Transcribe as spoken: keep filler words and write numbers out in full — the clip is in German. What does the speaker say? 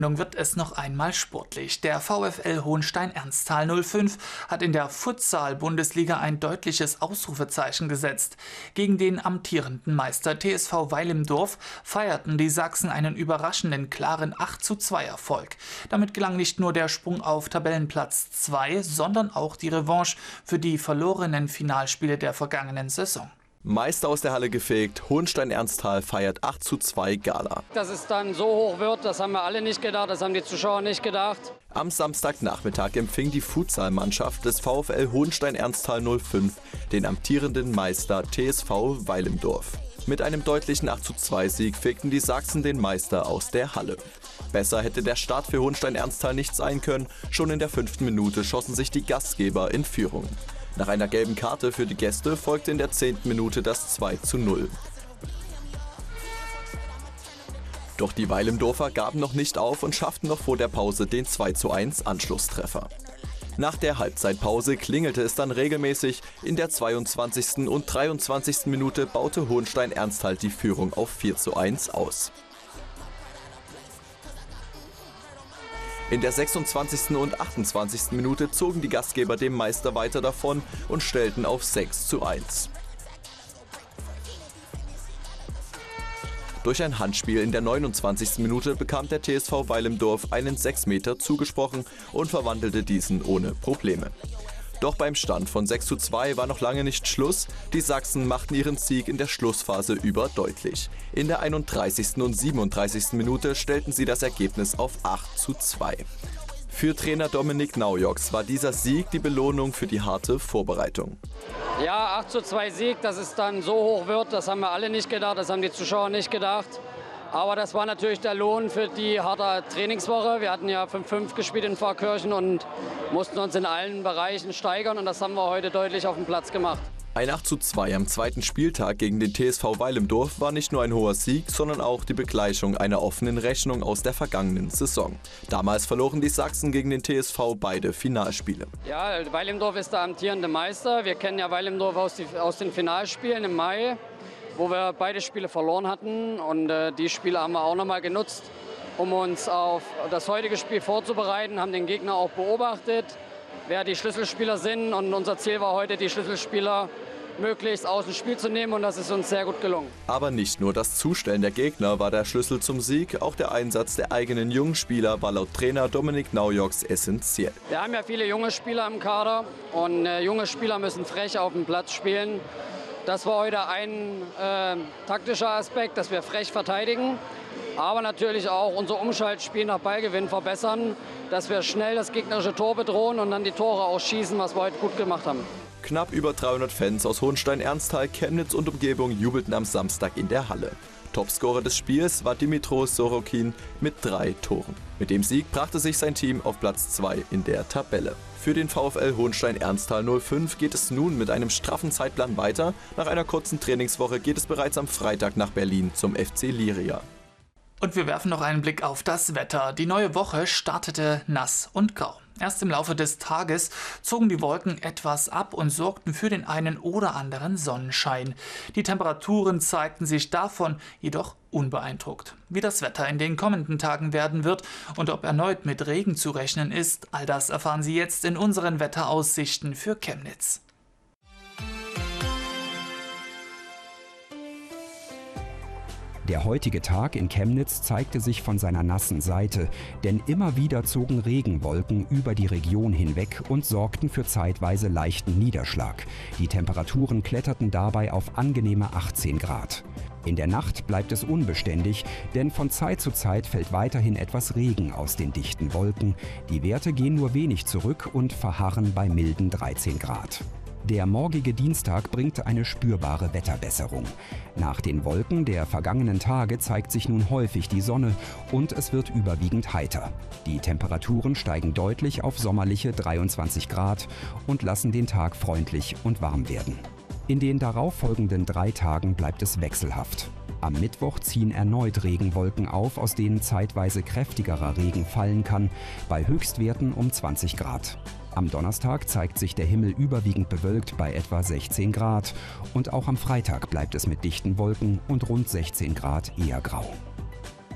Nun wird es noch einmal sportlich. Der VfL Hohenstein-Ernsthal null fünf hat in der Futsal-Bundesliga ein deutliches Ausrufezeichen gesetzt. Gegen den amtierenden Meister T S V Weil im Dorf feierten die Sachsen einen überraschenden klaren acht zu zwei Erfolg. Damit gelang nicht nur der Sprung auf Tabellenplatz zwei, sondern auch die Revanche für die verlorenen Finalspiele der vergangenen Saison. Meister aus der Halle gefegt, Hohenstein-Ernsthal feiert acht zu zwei Gala. Dass es dann so hoch wird, das haben wir alle nicht gedacht, das haben die Zuschauer nicht gedacht. Am Samstagnachmittag empfing die Futsal-Mannschaft des VfL Hohenstein-Ernsthal null fünf den amtierenden Meister T S V Weil im Dorf. Mit einem deutlichen acht zu zwei Sieg fegten die Sachsen den Meister aus der Halle. Besser hätte der Start für Hohenstein-Ernsthal nicht sein können, schon in der fünften Minute schossen sich die Gastgeber in Führung. Nach einer gelben Karte für die Gäste folgte in der zehnten Minute das zwei zu null. Doch die Weil im Dorfer gaben noch nicht auf und schafften noch vor der Pause den zwei zu eins Anschlusstreffer. Nach der Halbzeitpause klingelte es dann regelmäßig. In der zweiundzwanzigsten und dreiundzwanzigsten Minute baute Hohenstein-Ernsthal die Führung auf vier zu eins aus. In der sechsundzwanzigsten und achtundzwanzigsten Minute zogen die Gastgeber dem Meister weiter davon und stellten auf sechs zu eins. Durch ein Handspiel in der neunundzwanzigsten Minute bekam der T S V Weil im Dorf einen sechs Meter zugesprochen und verwandelte diesen ohne Probleme. Doch beim Stand von sechs zu zwei war noch lange nicht Schluss. Die Sachsen machten ihren Sieg in der Schlussphase überdeutlich. In der einunddreißigsten und siebenunddreißigsten Minute stellten sie das Ergebnis auf acht zu zwei. Für Trainer Dominik Naujoks war dieser Sieg die Belohnung für die harte Vorbereitung. Ja, acht zu zwei Sieg, dass es dann so hoch wird, das haben wir alle nicht gedacht, das haben die Zuschauer nicht gedacht. Aber das war natürlich der Lohn für die harte Trainingswoche. Wir hatten ja fünf fünf gespielt in Pfarrkirchen und mussten uns in allen Bereichen steigern. Und das haben wir heute deutlich auf den Platz gemacht. Ein acht zu zwei am zweiten Spieltag gegen den T S V Weil im Dorf war nicht nur ein hoher Sieg, sondern auch die Begleichung einer offenen Rechnung aus der vergangenen Saison. Damals verloren die Sachsen gegen den T S V beide Finalspiele. Ja, Weil im Dorf ist der amtierende Meister. Wir kennen ja Weil im Dorf aus, die, aus den Finalspielen im Mai, wo wir beide Spiele verloren hatten. Und äh, die Spiele haben wir auch noch mal genutzt, um uns auf das heutige Spiel vorzubereiten, haben den Gegner auch beobachtet, wer die Schlüsselspieler sind. Und unser Ziel war heute, die Schlüsselspieler möglichst aus dem Spiel zu nehmen. Und das ist uns sehr gut gelungen. Aber nicht nur das Zustellen der Gegner war der Schlüssel zum Sieg. Auch der Einsatz der eigenen jungen Spieler war laut Trainer Dominik Naujoks essentiell. Wir haben ja viele junge Spieler im Kader. Und äh, junge Spieler müssen frech auf dem Platz spielen. Das war heute ein äh, taktischer Aspekt, dass wir frech verteidigen, aber natürlich auch unser Umschaltspiel nach Ballgewinn verbessern, dass wir schnell das gegnerische Tor bedrohen und dann die Tore auch schießen, was wir heute gut gemacht haben. Knapp über dreihundert Fans aus Hohenstein-Ernsthal, Chemnitz und Umgebung jubelten am Samstag in der Halle. Topscorer des Spiels war Dimitros Sorokin mit drei Toren. Mit dem Sieg brachte sich sein Team auf Platz zwei in der Tabelle. Für den VfL Hohenstein-Ernsthal null fünf geht es nun mit einem straffen Zeitplan weiter. Nach einer kurzen Trainingswoche geht es bereits am Freitag nach Berlin zum F C Liria. Und wir werfen noch einen Blick auf das Wetter. Die neue Woche startete nass und grau. Erst im Laufe des Tages zogen die Wolken etwas ab und sorgten für den einen oder anderen Sonnenschein. Die Temperaturen zeigten sich davon jedoch unbeeindruckt. Wie das Wetter in den kommenden Tagen werden wird und ob erneut mit Regen zu rechnen ist, all das erfahren Sie jetzt in unseren Wetteraussichten für Chemnitz. Der heutige Tag in Chemnitz zeigte sich von seiner nassen Seite, denn immer wieder zogen Regenwolken über die Region hinweg und sorgten für zeitweise leichten Niederschlag. Die Temperaturen kletterten dabei auf angenehme achtzehn Grad. In der Nacht bleibt es unbeständig, denn von Zeit zu Zeit fällt weiterhin etwas Regen aus den dichten Wolken. Die Werte gehen nur wenig zurück und verharren bei milden dreizehn Grad. Der morgige Dienstag bringt eine spürbare Wetterbesserung. Nach den Wolken der vergangenen Tage zeigt sich nun häufig die Sonne und es wird überwiegend heiter. Die Temperaturen steigen deutlich auf sommerliche dreiundzwanzig Grad und lassen den Tag freundlich und warm werden. In den darauffolgenden drei Tagen bleibt es wechselhaft. Am Mittwoch ziehen erneut Regenwolken auf, aus denen zeitweise kräftigerer Regen fallen kann, bei Höchstwerten um zwanzig Grad. Am Donnerstag zeigt sich der Himmel überwiegend bewölkt bei etwa sechzehn Grad und auch am Freitag bleibt es mit dichten Wolken und rund sechzehn Grad eher grau.